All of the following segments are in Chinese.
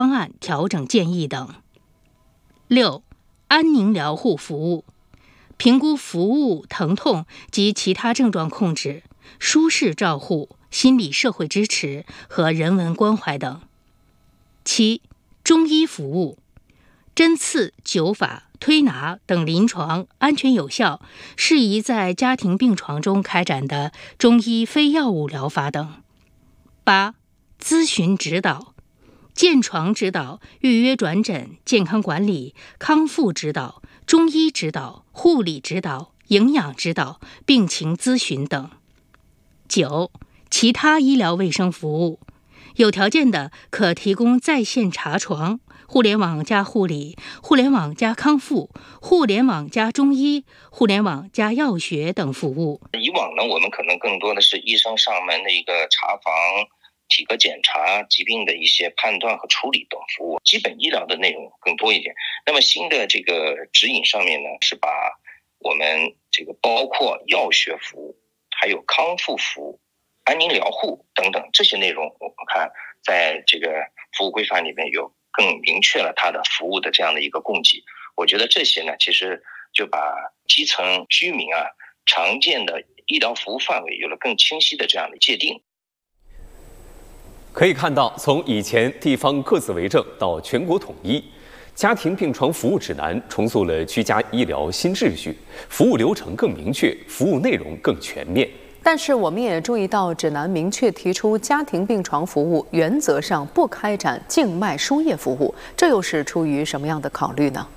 方案调整建议等。6. 安宁疗护服务，评估服务疼痛及其他症状控制、舒适照护、心理社会支持和人文关怀等。7. 中医服务，针刺、灸法、推拿等临床安全有效、适宜在家庭病床中开展的中医非药物疗法等。8. 咨询指导，健床指导、预约转诊、健康管理、康复指导、中医指导、护理指导、营养指导、病情咨询等。9. 其他医疗卫生服务，有条件的可提供在线查床、互联网加护理、互联网加康复、互联网加中医、互联网加药学等服务。 以往呢，我们可能更多的是医生上门的一个查房、体格检查、疾病的一些判断和处理等服务，基本医疗的内容更多一点。那么新的这个指引上面呢，是把我们这个包括药学服务、还有康复服务、安宁疗护等等这些内容，我们看在这个服务规范里面有更明确了它的服务的这样的一个供给。我觉得这些呢，其实就把基层居民常见的医疗服务范围有了更清晰的这样的界定。 可以看到，从以前地方各自为政到全国统一，家庭病床服务指南重塑了居家医疗新秩序，服务流程更明确，服务内容更全面。 但是我们也注意到，指南明确提出家庭病床服务原则上不开展静脉输液服务，这又是出于什么样的考虑呢？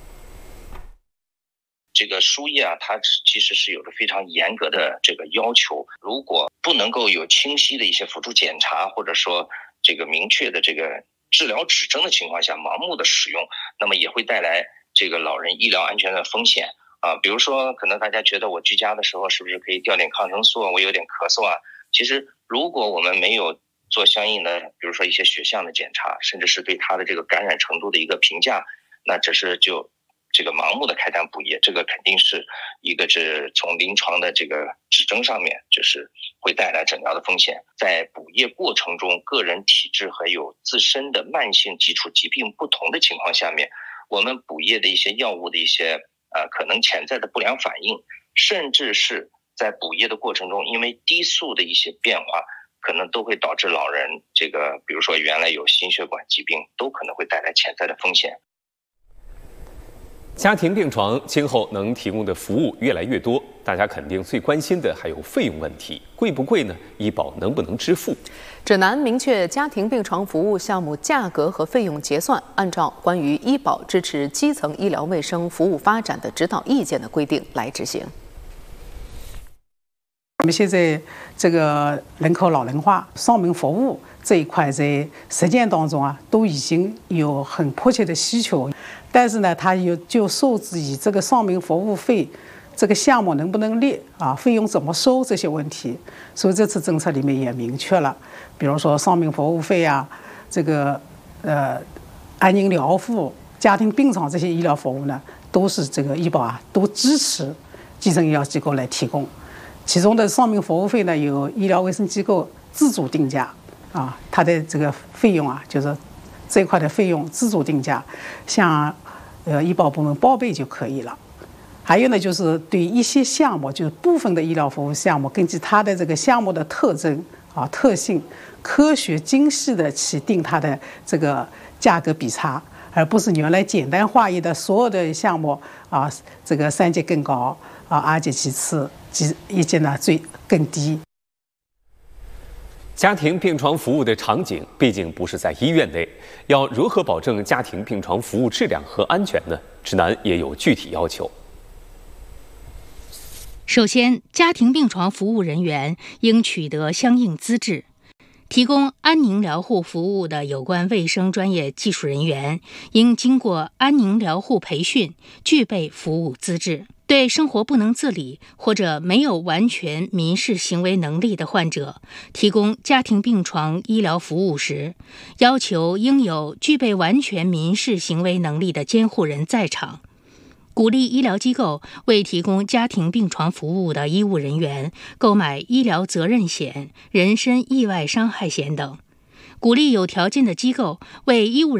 这个输液它其实是有着非常严格的这个要求，如果不能够有清晰的一些辅助检查，或者说这个明确的这个治疗指征的情况下，盲目的使用，那么也会带来这个老人医疗安全的风险比如说可能大家觉得我居家的时候是不是可以吊点抗生素我有点咳嗽其实如果我们没有做相应的比如说一些血象的检查，甚至是对它的这个感染程度的一个评价，那只是就这个盲目的开展补液，这个肯定是一个是从临床的这个指征上面就是会带来诊疗的风险。在补液过程中，个人体质还有自身的慢性基础疾病不同的情况下面，我们补液的一些药物的一些可能潜在的不良反应，甚至是在补液的过程中因为低速的一些变化，可能都会导致老人这个比如说原来有心血管疾病，都可能会带来潜在的风险。 家庭病床今后能提供的服务越来越多，大家肯定最关心的还有费用问题，贵不贵呢？医保能不能支付？ 指南明确家庭病床服务项目价格和费用结算按照关于医保支持基层医疗卫生服务发展的指导意见的规定来执行。 我们现在这个人口老龄化、丧命服务这一块在实践当中都已经有很迫切的需求，但是呢，它就受制于这个丧命服务费这个项目能不能列费用怎么收这些问题，所以这次政策里面也明确了，比如说丧命服务费这个安宁疗护、家庭病床这些医疗服务呢，都是这个医保都支持基层医疗机构来提供。其中的丧命服务费呢，有医疗卫生机构自主定价它的这个费用就是这一块的费用自主定价，向医保部门报备就可以了。还有呢，就是对一些项目，就是部分的医疗服务项目，根据它的这个项目的特征特性，科学精细的去定它的这个价格比差，而不是原来简单化一的所有的项目这个3级更高2级其次，1级呢更低。 家庭病床服务的场景毕竟不是在医院内，要如何保证家庭病床服务质量和安全呢？指南也有具体要求。 首先，家庭病床服务人员应取得相应资质。提供安宁疗护服务的有关卫生专业技术人员应经过安宁疗护培训，具备服务资质。对生活不能自理或者没有完全民事行为能力的患者，提供家庭病床医疗服务时，要求应有具备完全民事行为能力的监护人在场。鼓励医疗机构为提供家庭病床服务的医务人员购买医疗责任险、人身意外伤害险等。鼓励有条件的机构为医务人员